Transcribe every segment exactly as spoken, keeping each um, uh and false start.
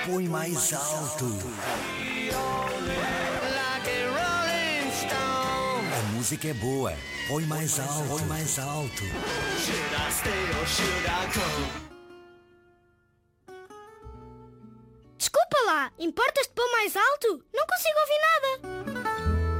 Põe mais alto. A música é boa. Põe mais alto. Põe mais alto. Desculpa lá, importas-te pôr mais alto? Não consigo ouvir nada.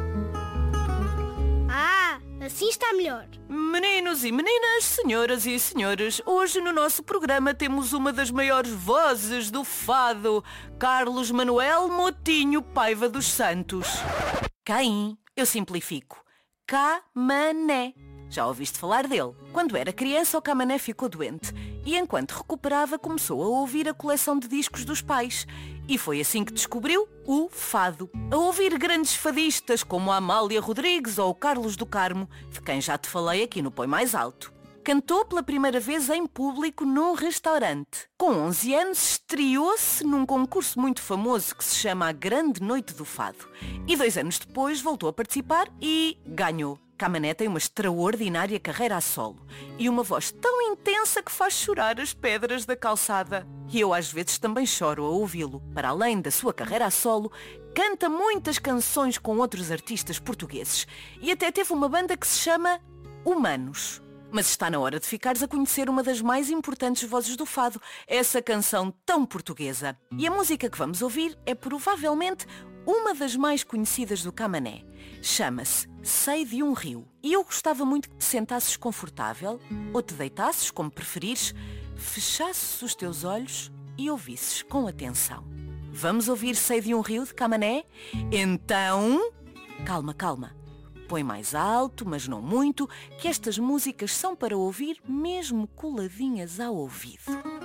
Ah, assim está melhor. Meninos e meninas, senhoras e senhores, hoje no nosso programa temos uma das maiores vozes do fado, Carlos Manuel Motinho Paiva dos Santos. Caim, eu simplifico. Camané. Já ouviste falar dele? Quando era criança, o Camané ficou doente e, enquanto recuperava, começou a ouvir a coleção de discos dos pais. E foi assim que descobriu o fado. A ouvir grandes fadistas como a Amália Rodrigues ou o Carlos do Carmo, de quem já te falei aqui no Põe Mais Alto. Cantou pela primeira vez em público num restaurante. Com onze anos, estreou-se num concurso muito famoso que se chama A Grande Noite do Fado. E dois anos depois voltou a participar e ganhou. Camané tem uma extraordinária carreira a solo e uma voz tão intensa que faz chorar as pedras da calçada. E eu às vezes também choro a ouvi-lo. Para além da sua carreira a solo, canta muitas canções com outros artistas portugueses e até teve uma banda que se chama Humanos. Mas está na hora de ficares a conhecer uma das mais importantes vozes do fado, essa canção tão portuguesa. E a música que vamos ouvir é provavelmente uma das mais conhecidas do Camané. Chama-se Sei de um Rio. E eu gostava muito que te sentasses confortável, ou te deitasses, como preferires, fechasses os teus olhos e ouvisses com atenção. Vamos ouvir Sei de um Rio, de Camané? Então, calma, calma. Põe mais alto, mas não muito, que estas músicas são para ouvir mesmo coladinhas ao ouvido.